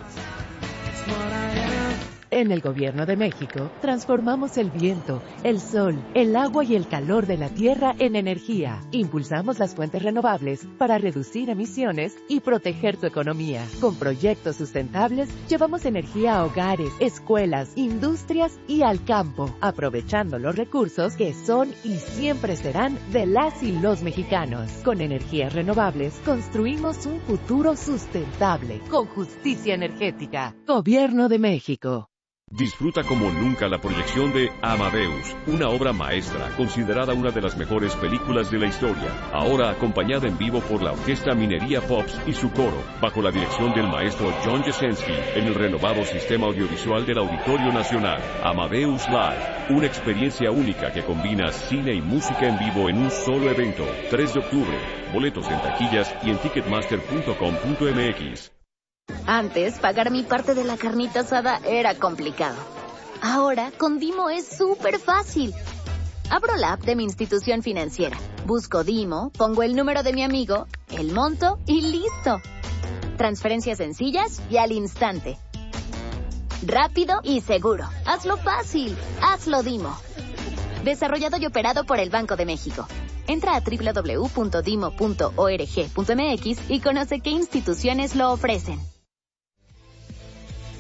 En el Gobierno de México, transformamos el viento, el sol, el agua y el calor de la tierra en energía. Impulsamos las fuentes renovables para reducir emisiones y proteger tu economía. Con proyectos sustentables, llevamos energía a hogares, escuelas, industrias y al campo, aprovechando los recursos que son y siempre serán de las y los mexicanos. Con energías renovables, construimos un futuro sustentable, con justicia energética. Gobierno de México. Disfruta como nunca la proyección de Amadeus, una obra maestra considerada una de las mejores películas de la historia, ahora acompañada en vivo por la Orquesta Minería Pops y su coro, bajo la dirección del maestro John Jasenski, en el renovado sistema audiovisual del Auditorio Nacional. Amadeus Live, una experiencia única que combina cine y música en vivo en un solo evento. tres de octubre, boletos en taquillas y en ticketmaster punto com punto m x. Antes, pagar mi parte de la carnita asada era complicado. Ahora, con Dimo es súper fácil. Abro la app de mi institución financiera, busco Dimo, pongo el número de mi amigo, el monto y listo. Transferencias sencillas y al instante. Rápido y seguro. Hazlo fácil. Hazlo Dimo. Desarrollado y operado por el Banco de México. Entra a doble u doble u doble u punto dimo punto org punto m x y conoce qué instituciones lo ofrecen.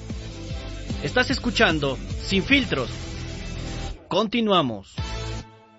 Estás escuchando Sin Filtros. Continuamos.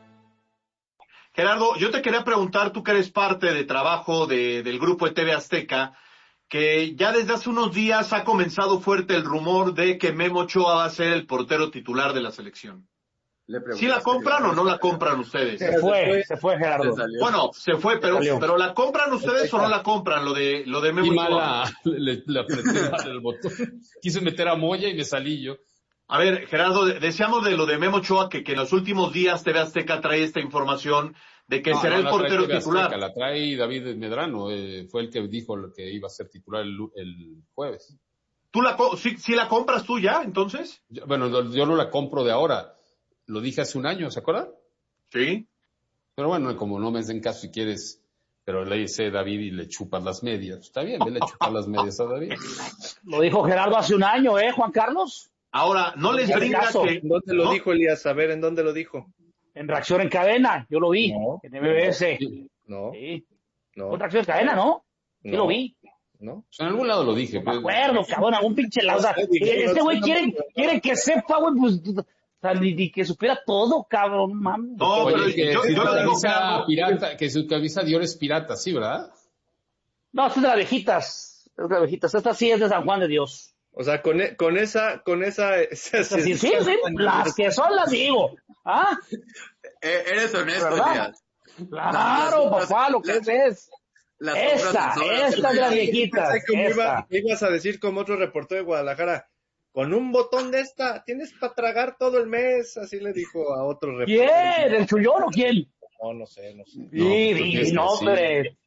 Gerardo, yo te quería preguntar, tú que eres parte de trabajo de, del grupo de T V Azteca, que ya desde hace unos días ha comenzado fuerte el rumor de que Memo Ochoa va a ser el portero titular de la selección. ¿Sí la compran o no la compran ustedes? Se fue, se fue Gerardo. Bueno, se fue, pero, Se pero ¿la compran ustedes o no la compran, lo de, lo de Memo Y Ochoa? mala, le, le apreté mal el botón. Quise meter a Moya y me salí yo. A ver, Gerardo, decíamos de lo de Memo Ochoa que, que en los últimos días T V Azteca trae esta información de que No, será no el la trae portero T V titular. Azteca, la trae David Medrano, eh, fue el que dijo que iba a ser titular el, el jueves. ¿Tú la, co- sí, sí la compras tú ya, entonces? Yo- bueno, no- yo no la compro de ahora, lo dije hace un año, ¿se acuerdan? Sí. Pero bueno, como no me hacen caso si quieres, pero le dice David y le chupas las medias. Está bien, vele chupar las medias a David. Lo dijo Gerardo hace un año, ¿eh, Juan Carlos? Ahora, no les Haz brinca caso. que... ¿En dónde lo ¿no? dijo Elías? A ver, ¿en dónde lo dijo? En Reacción en Cadena, yo lo vi, No. en M B S. No, Sí. no, Fue Reacción en Cadena, ¿no? Sí No. lo vi. no. Pues en algún lado lo dije. Me pero- acuerdo, cabrón, algún pinche lado. O sea, este güey quiere, quiere que sepa, güey, pues, o sea, ni, ni que supiera todo, cabrón, mames. No, Oye, pero que yo, su yo le digo, camisa Gerardo, pirata, que su camisa Dior es pirata, sí, ¿verdad? No, es de las viejitas, es de las viejitas. Esta sí es de San Juan de Dios. O sea, con, e- con esa, con esa, esa- Esta sí, sí, sí, las que son las digo. ¿Ah? Eh, eres honesto, ¿Verdad? Elías. Claro, Las- papá, lo que es es. Las Esta, obras son obras esta es la de- viejita. Pensé que me iba- Esta. me ibas a decir como otro reportero de Guadalajara, con un botón de esta, tienes para tragar todo el mes, así le dijo a otro reportero. ¿Quién? ¿El Chullón o quién? No, no sé, no sé. No, Sí, pues, sí, es que no, sí. hombre.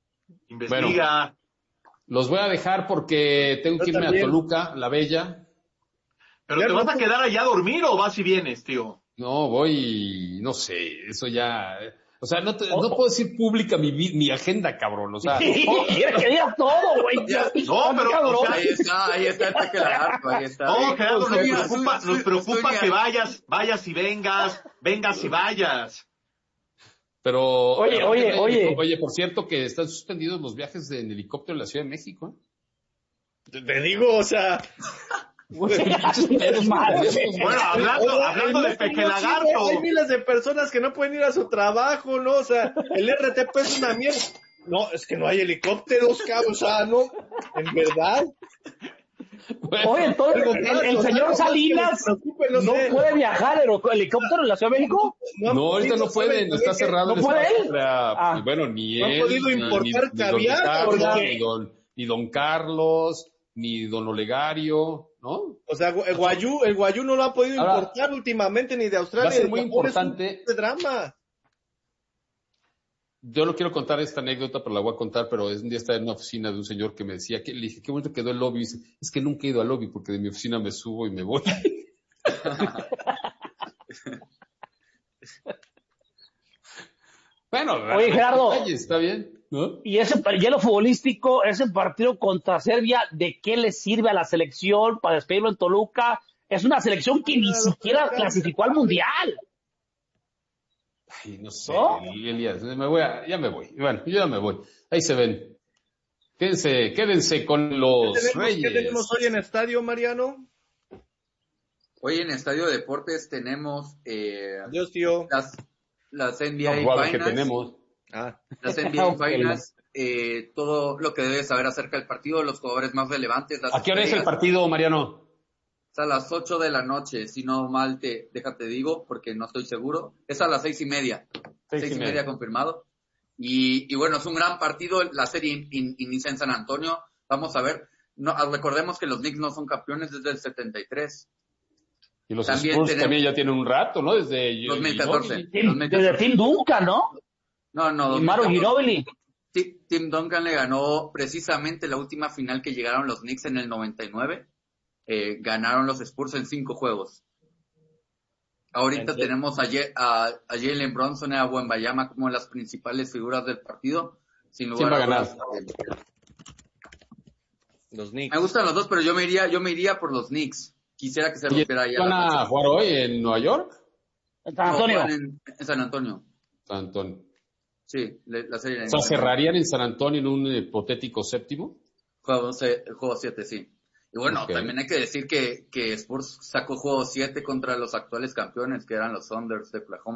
investiga. Los voy a dejar porque tengo Yo que irme también. a Toluca, la Bella. ¿Pero Ya te no vas a te- quedar allá a dormir o vas y vienes, tío? No, voy, no sé, eso ya... eh, O sea, no, te- no puedo decir pública mi, vi- mi agenda, cabrón. O sea, Sí, quiere que diga todo, güey. No, pero, Cabrón. o sea, Ahí está, ahí está el Peque Lagarto, ahí está. no, Gerardo, nos Zúñiga, preocupa, Zú- nos Zú- preocupa Zúñiga. que vayas, vayas y vengas, vengas y vayas. pero... Oye, pero- oye, oye. Oye, por cierto que están suspendidos los viajes en helicóptero en la Ciudad de México. ¿eh? Te, te digo, o sea, Güey, es malo. Bueno, hablando, Oye, hablando en de este Peque mundo Lagarto. hay miles de personas que no pueden ir a su trabajo, ¿no? O sea, el R T P es una mierda. No, es que no hay helicópteros, cabrón, o sea, no, en verdad. Oye, entonces, el, el señor Salinas no, no sé. puede viajar en helicóptero en la Ciudad de México. No, ahorita no pueden, está cerrado ¿No el puede espacio él? para- Ah. y bueno, ni No han él, podido ni, importar ni- ni don caviar, Ricardo, porque- ni don, ni don Carlos, ni don Olegario, ¿no? O sea, el Guayú, el Guayú no lo ha podido Ahora, importar últimamente ni de va Australia. a ser ni de muy Japón, importante. Es un drama. Yo no quiero contar esta anécdota, pero la voy a contar, pero es un día estaba en una oficina de un señor que me decía, que le dije, qué bonito quedó el lobby. Y dice, es que nunca he ido al lobby porque de mi oficina me subo y me voy. Bueno, Oye, Gerardo. Oye, está bien, ¿no? Y ese hielo futbolístico, ese partido contra Serbia, ¿de qué le sirve a la selección para despedirlo en Toluca? Es una selección que ni siquiera clasificó al Mundial. Ay, no sé, ¿No? Elías, me voy a, ya me voy. Bueno, yo ya me voy. Ahí se ven. Quédense, quédense con los ¿Qué tenemos, Reyes. ¿Qué tenemos hoy en estadio, Mariano? Hoy en Estadio de Deportes tenemos eh, Adiós, tío. las, las N B A No, jugadores que Finals. tenemos. Ah, Las N B A Finals, eh, todo lo que debes saber acerca del partido, los jugadores más relevantes. Las ¿A qué hora es el estrellas. partido, Mariano? Es a las ocho de la noche, si no mal te, déjate digo, porque no estoy seguro. Es a las seis y media. Seis Seis, y y media. media confirmado. Y, y bueno, es un gran partido. La serie in- in- inicia en San Antonio. Vamos a ver. No, ah, recordemos que los Knicks no son campeones desde el setenta y tres. Y los También Spurs tenemos- también ya tienen un rato, ¿no? Desde dos mil catorce. Ginobili. dos mil Desde catorce. Tim Duncan, ¿no? No, no. Y Maro dos mil catorce. Ginobili. Ti- Tim Duncan le ganó precisamente la última final que llegaron los Knicks en el noventa y nueve. Eh, ganaron los Spurs en cinco juegos. Ahorita Entiendo. tenemos a, Ye- a, a Jalen Bronson y a Wembanyama como las principales figuras del partido. Sin lugar ¿Quién va a a ganar? dudas. los Knicks. Me gustan los dos, pero yo me iría, yo me iría por los Knicks. Quisiera que se Oye, rompiera ahí a ¿van la a noche. jugar hoy en Nueva York? En San No, Antonio. juegan en, en San Antonio. San Antonio. Sí, le- la serie. O sea, ¿cerrarían en San Antonio en un hipotético séptimo? Juego, se- juego siete, sí. Y bueno, Ok. también hay que decir que, que Spurs sacó juego siete contra los actuales campeones, que eran los Thunders de Oklahoma.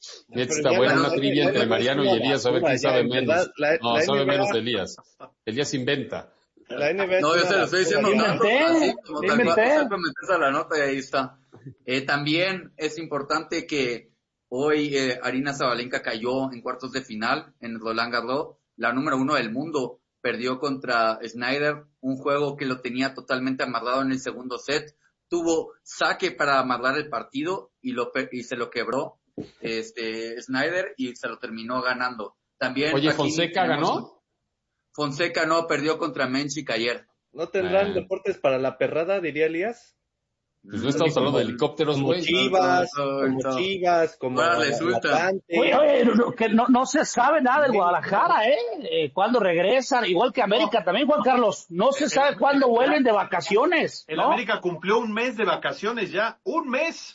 Está buena una trivia entre Mariano y Elías, a ver quién sabe menos. No, sabe menos Elías. Elías inventa. La N B A no, yo se lo estoy diciendo. Inventé, inventé. A la nota y ahí está. Eh, también es importante que hoy eh, Aryna Sabalenka cayó en cuartos de final en Roland Garros, la número uno del mundo. Perdió contra Snyder, un juego que lo tenía totalmente amarrado en el segundo set. Tuvo saque para amarrar el partido y lo y se lo quebró este Snyder y se lo terminó ganando. También Oye, Fonseca ganó. Fonseca no, perdió contra Menchik ayer. ¿No tendrán ah. deportes para la perrada, diría Elías? Pues no estamos hablando de helicópteros, güey. Como Chivas, como Chivas, como Atlante. Oye, oye, no, que no, no se sabe nada del Guadalajara, ¿eh? eh ¿Cuándo regresan? Igual que América no. también, Juan Carlos. No se sabe cuándo vuelven de vacaciones, ¿no? El América cumplió un mes de vacaciones ya. ¡Un mes!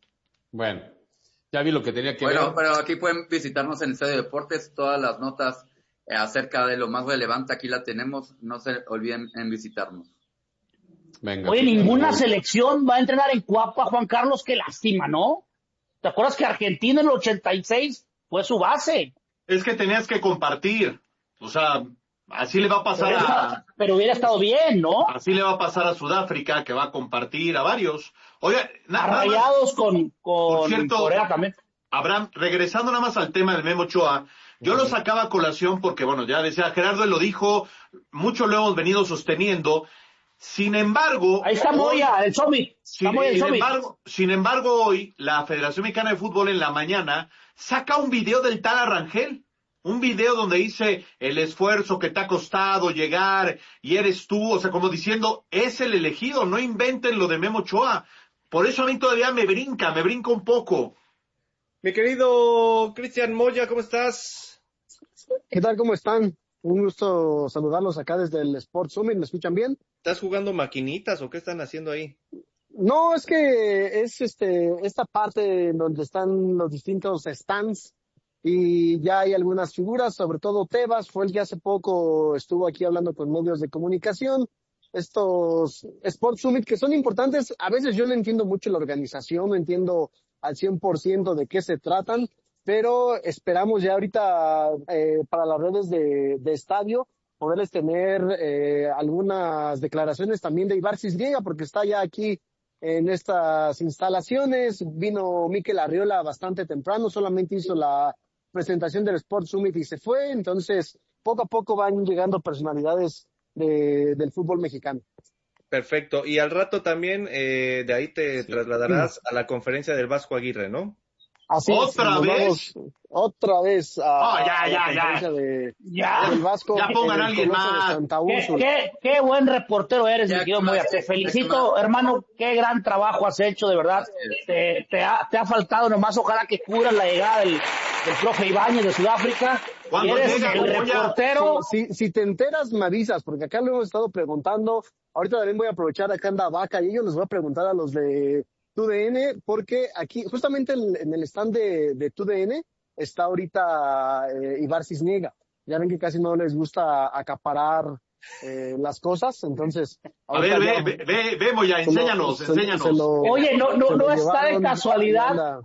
Bueno, ya vi lo que tenía que bueno, ver. Bueno, pero aquí pueden visitarnos en el Estadio Deportes. Todas las notas eh, acerca de lo más relevante aquí la tenemos. No se olviden en visitarnos. Venga, Oye, ninguna selección va a entrenar en Cuapa, Juan Carlos, qué lástima, ¿no? ¿Te acuerdas que Argentina en el ochenta y seis fue su base? Es que tenías que compartir, o sea, así le va a pasar pero, a... Pero hubiera estado bien, ¿no? Así le va a pasar a Sudáfrica, que va a compartir a varios. Oiga, nada Rayados con, con cierto, Corea también. Abraham, regresando nada más al tema del Memo Ochoa, yo uh-huh. lo sacaba a colación porque, bueno, ya decía, Gerardo él lo dijo, mucho lo hemos venido sosteniendo. Sin embargo... Ahí está Moya, el Summit. Sin, sin, embargo, sin embargo, hoy la Federación Mexicana de Fútbol en la mañana saca un video del tal Arrangel. Un video donde dice el esfuerzo que te ha costado llegar y eres tú. O sea, como diciendo, es el elegido, no inventen lo de Memo Ochoa. Por eso a mí todavía me brinca, me brinca un poco. Mi querido Cristian Moya, ¿cómo estás? ¿Qué tal? ¿Cómo están? Un gusto saludarlos acá desde el Sport Summit. ¿Me escuchan bien? ¿Estás jugando maquinitas o qué están haciendo ahí? No, es que es este esta parte donde están los distintos stands y ya hay algunas figuras, sobre todo Tebas, fue el que hace poco estuvo aquí hablando con medios de comunicación. Estos Sport Summit que son importantes, a veces yo no entiendo mucho la organización, no entiendo al cien por ciento de qué se tratan, pero esperamos ya ahorita eh, para las redes de, de estadio poderles tener eh, algunas declaraciones también de Ibar Cisniega, porque está ya aquí en estas instalaciones. Vino Mikel Arriola bastante temprano, solamente hizo la presentación del Sport Summit y se fue. Entonces, poco a poco van llegando personalidades de, del fútbol mexicano. Perfecto. Y al rato también eh, de ahí te sí. trasladarás a la conferencia del Vasco Aguirre, ¿no? Así ¿Otra es, vez? Vamos, otra vez a, oh, ya, a ya, la conferencia ya. de, ya. del Vasco. Ya pongan a alguien más. ¿Qué, qué, qué buen reportero eres, mi querido Moya. Te felicito, hermano. Qué gran trabajo has hecho, de verdad. Te, te, ha, te ha faltado nomás. Ojalá que cubras la llegada del, del profe Ibáñez de Sudáfrica. Y eres llega, el reportero. Si, si, si te enteras, me avisas, porque acá lo hemos estado preguntando. Ahorita también voy a aprovechar acá anda Vaca y ellos les voy a preguntar a los de T U D N, porque aquí, justamente en, en el stand de, de T U D N, está ahorita eh, Ibar Cisniega. Ya ven que casi no les gusta acaparar eh, las cosas, entonces... A ver, ve, ve, ve, ve, Moya, enséñanos, se, enséñanos. Se lo, Oye, no, no, no está de casualidad, la...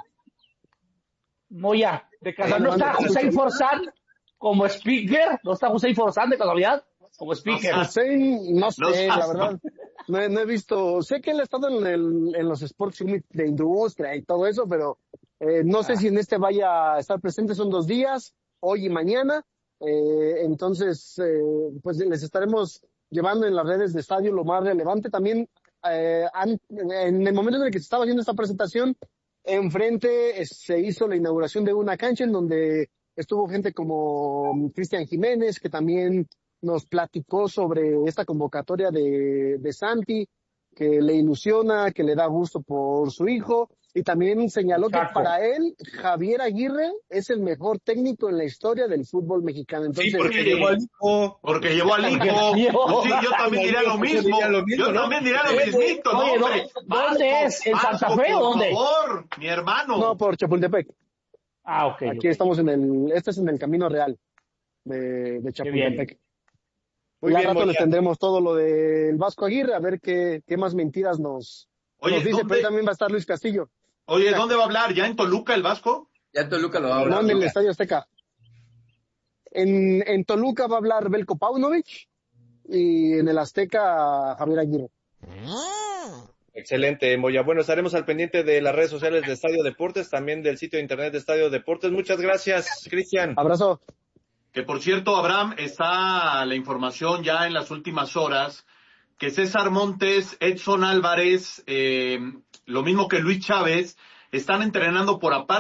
Moya, de casualidad, ¿no está Hussein Forzán como speaker? ¿No está Hussein Forzán de casualidad? Como speaker. Hussein, no sé, la verdad. No, no he visto, sé que él ha estado en, el, en los Sports Summit de industria y todo eso, pero eh, no ah. sé si en este vaya a estar presente. Son dos días, hoy y mañana. Eh, entonces, eh, pues les estaremos llevando en las redes de estadio lo más relevante. También, eh, han, en el momento en el que se estaba haciendo esta presentación, enfrente eh, se hizo la inauguración de una cancha en donde estuvo gente como Cristian Jiménez, que también nos platicó sobre esta convocatoria de, de Santi, que le ilusiona, que le da gusto por su hijo, y también señaló Chaco. que para él, Javier Aguirre es el mejor técnico en la historia del fútbol mexicano. Entonces, sí, porque sí. llevó al hijo. Porque llevó al hijo. Sí, yo también diría lo mismo. Yo también diría lo mismito, ¿no, hombre? ¿Dónde es? ¿En Santa Fe o dónde? Por favor, mi hermano. No, por Chapultepec. Ah, ok. Aquí okay. estamos en el, este es en el Camino Real de, de Chapultepec. Muy y al rato les tendremos todo lo del Vasco Aguirre, a ver qué, qué más mentiras nos, Oye, nos dice, ¿dónde? pero ahí también va a estar Luis Castillo. Oye, ¿dónde va a hablar? ¿Ya en Toluca el Vasco? Ya en Toluca lo va a hablar. No, en el Estadio Azteca. En, en Toluca va a hablar Belko Paunovic y en el Azteca Javier Aguirre. Excelente, Moya. Bueno, estaremos al pendiente de las redes sociales de Estadio Deportes, también del sitio de internet de Estadio Deportes. Muchas gracias, Cristian. Abrazo. Que por cierto, Abraham, está la información ya en las últimas horas que César Montes, Edson Álvarez, eh, lo mismo que Luis Chávez, están entrenando por aparte.